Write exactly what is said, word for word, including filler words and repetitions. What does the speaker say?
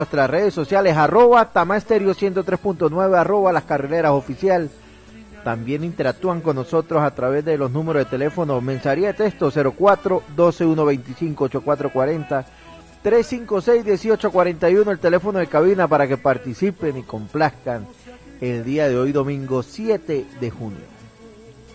Nuestras redes sociales, arroba Tamastereo ciento tres punto nueve, arroba Las Carrileras Oficial. También interactúan con nosotros a través de los números de teléfono, mensajería de texto cero cuatro, doce, uno veinticinco, ochenta y cuatro cuarenta, tres cinco seis, dieciocho cuarenta y uno, el teléfono de cabina para que participen y complazcan el día de hoy, domingo siete de junio.